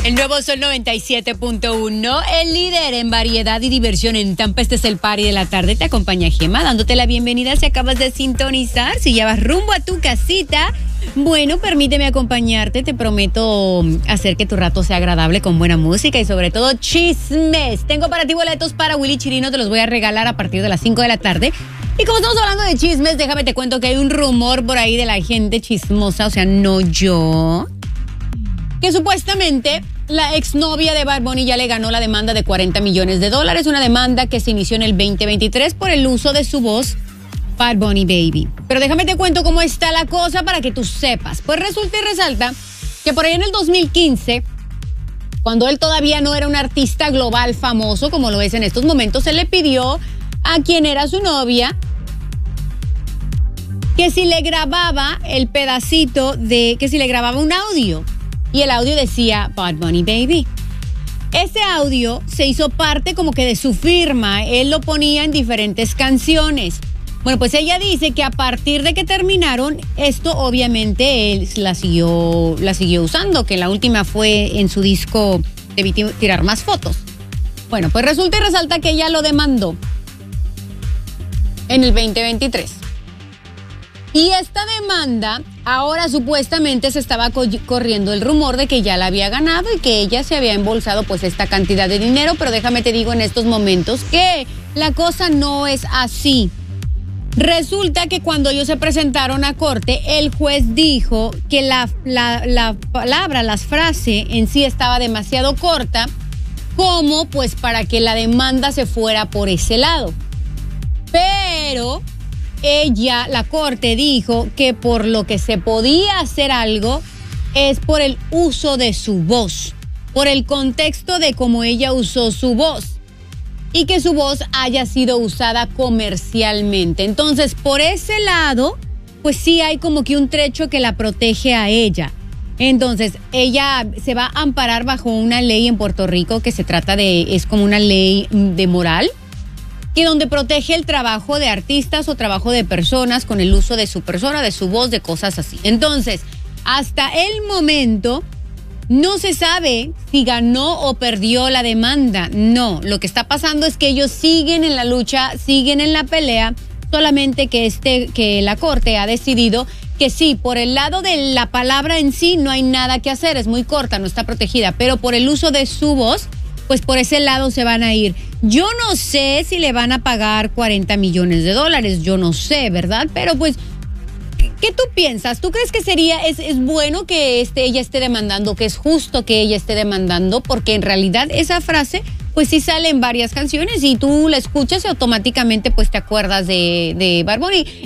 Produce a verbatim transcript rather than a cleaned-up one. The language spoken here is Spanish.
El nuevo Sol noventa y siete punto uno, el líder en variedad y diversión en Tampa. Este es el party de la tarde. Te acompaña Gema, dándote la bienvenida si acabas de sintonizar, si ya vas rumbo a tu casita. Bueno, permíteme acompañarte. Te prometo hacer que tu rato sea agradable con buena música y sobre todo chismes. Tengo para ti boletos para Willy Chirino. Te los voy a regalar a partir de las cinco de la tarde. Y como estamos hablando de chismes, déjame te cuento que hay un rumor por ahí de la gente chismosa, o sea, no yo, que supuestamente la exnovia de Bad Bunny ya le ganó la demanda de cuarenta millones de dólares, una demanda que se inició en el veinte veintitrés por el uso de su voz, Bad Bunny Baby. Pero déjame te cuento cómo está la cosa para que tú sepas. Pues resulta y resalta que por ahí en el dos mil quince, cuando él todavía no era un artista global famoso como lo es en estos momentos, se le pidió a quien era su novia que si le grababa el pedacito de, que si le grababa un audio. Y el audio decía Bad Bunny Baby. Ese audio se hizo parte como que de su firma. Él lo ponía en diferentes canciones. Bueno, pues ella dice que a partir de que terminaron, esto obviamente él la siguió, la siguió usando, que la última fue en su disco Debí Tirar Más Fotos. Bueno, pues resulta y resalta que ella lo demandó en el veinte veintitrés. Y esta demanda, ahora supuestamente se estaba co- corriendo el rumor de que ya la había ganado y que ella se había embolsado pues esta cantidad de dinero, pero déjame te digo en estos momentos que la cosa no es así. Resulta que cuando ellos se presentaron a corte, el juez dijo que la, la, la palabra, la frase en sí estaba demasiado corta, como pues para que la demanda se fuera por ese lado. Pero ella, la corte, dijo que por lo que se podía hacer algo es por el uso de su voz, por el contexto de cómo ella usó su voz y que su voz haya sido usada comercialmente. Entonces, por ese lado, pues sí hay como que un trecho que la protege a ella. Entonces, ella se va a amparar bajo una ley en Puerto Rico que se trata de, es como una ley de moral, que donde protege el trabajo de artistas o trabajo de personas con el uso de su persona, de su voz, de cosas así. Entonces, hasta el momento no se sabe si ganó o perdió la demanda. No, lo que está pasando es que ellos siguen en la lucha, siguen en la pelea, solamente que este, que la corte ha decidido que sí, por el lado de la palabra en sí no hay nada que hacer, es muy corta, no está protegida, pero por el uso de su voz, pues por ese lado se van a ir. Yo no sé si le van a pagar cuarenta millones de dólares, yo no sé, ¿verdad? Pero pues, ¿qué tú piensas? ¿Tú crees que sería, es, es bueno que este, ella esté demandando, que es justo que ella esté demandando? Porque en realidad esa frase, pues sí sale en varias canciones y tú la escuchas y automáticamente pues te acuerdas de, de Bad Bunny.